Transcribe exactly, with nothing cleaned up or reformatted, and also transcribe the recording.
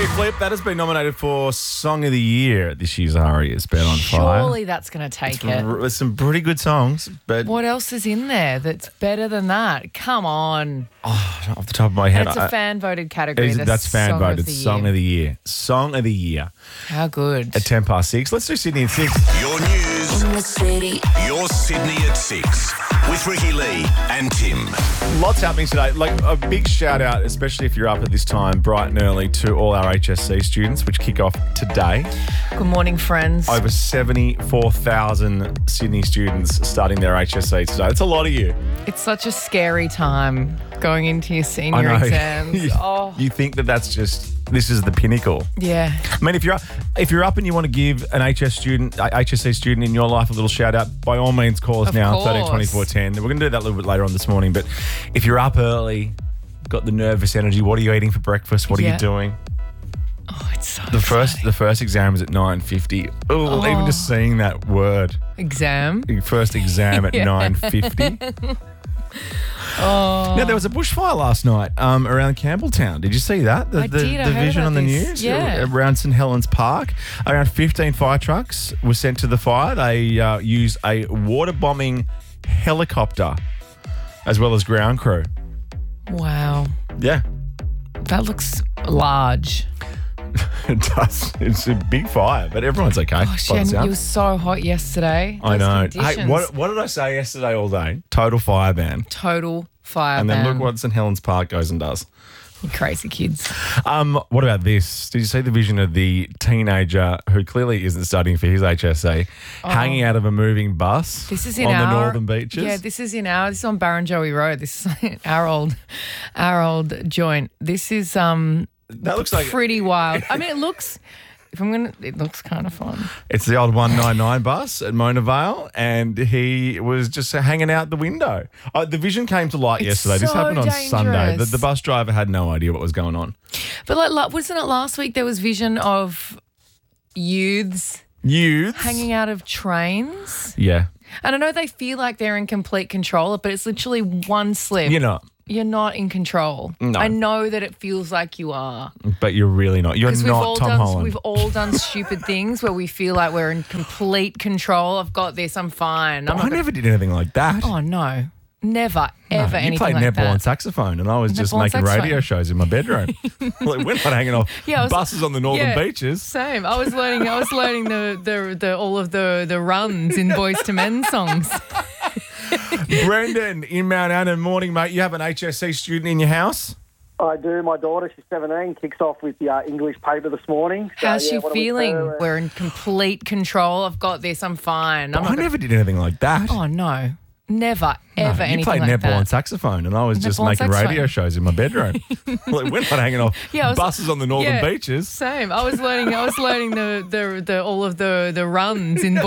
Olivia Flip, that has been nominated for Song of the Year at this year's ARIA's Bet on Fire. Surely that's going to take it. There's some pretty good songs, but What else is in there that's better than that? Come on. oh, off the top of my head, It's I- a fan-voted category. Is- the that's fan Song voted of the Song Year. of the Year. Song of the Year How good. at ten past six. Let's do Sydney at six. Your news, In the city. your Sydney at six with Ricky Lee and Tim. Lots happening today. Like a big shout out, especially if you're up at this time, bright and early, to all our H S C students, which kick off today. Good morning, friends. Over seventy-four thousand Sydney students starting their H S C today. That's a lot of you. It's such a scary time going into your I senior know. exams. you, Oh, you think that that's just, this is the pinnacle. yeah. I mean, if you're up, if you're up and you want to give an H S student, uh, H S C student in your life a little shout out, by all means, call us Of now, course. thirteen twenty-four ten. We're going to do that a little bit later on this morning. But if you're up early, got the nervous energy, what are you eating for breakfast? What are Yeah. you doing? Oh, it's so The first, the first exam is at nine fifty. Oh, even just seeing that word, exam. your first exam at Yeah. nine fifty. Oh, Now, there was a bushfire last night um, around Campbelltown. Did you see that? The, I the, did. I the heard vision about on the this. news? Yeah. Around St Helens Park. Around fifteen fire trucks were sent to the fire. They uh, used a water bombing helicopter as well as ground crew. wow. Yeah, That looks large. it does. It's a big fire, but everyone's okay. Gosh, by the and it sound. was so hot yesterday. I Those know. Hey, conditions. what, what did I say yesterday all day? Total fire ban. Total fire And then ban. look what St Helens Park goes and does. You crazy kids. Um, what about this? Did you see the vision of the teenager who clearly isn't studying for his H S C hanging out of a moving bus This is in on our the northern beaches? Yeah, this is in our. This is on Barrenjoey Road. This is our old, our old joint. This is um that looks like pretty wild. I mean, it looks. If I'm gonna, it looks kind of fun. it's the old one ninety-nine bus at Mona Vale, and he was just hanging out the window. Uh, the vision came to light It's yesterday. This so happened on Sunday. The, dangerous. the bus driver had no idea what was going on. But like, like, wasn't it last week there was vision of youths Youths. hanging out of trains? Yeah. And I know they feel like they're in complete control, but it's literally one slip. You're not, You're not in control. No. I know that it feels like you are. but you're really not. You're Because we've not all Tom done Holland. we've all done stupid things where we feel like we're in complete control. I've got this. I'm fine. I'm I not gonna- never did anything like that. Oh no, never ever you anything played like netball that. and saxophone, and I was just Netball and making radio saxophone. shows in my bedroom. Like, we're not hanging off Yeah, I was- buses on the northern yeah, beaches. Same. I was learning. I was learning the, the the all of the the runs in Boys to Men songs. Brendan in Mount Anna, morning, mate. You have an H S C student in your house? I do. My daughter, she's seventeen, kicks off with the uh, English paper this morning. So, How's yeah, she what do we feeling? do? Uh, We're in complete control. I've got this. I'm fine. I'm I not gonna- never did anything like that. Oh no, never No, ever you anything played like netball that. and saxophone, and I was just Netball and making saxophone. radio shows in my bedroom. Like, we're not hanging off Yeah, I was- buses on the northern yeah, beaches. Same. I was learning. I was learning the the, the all of the the runs in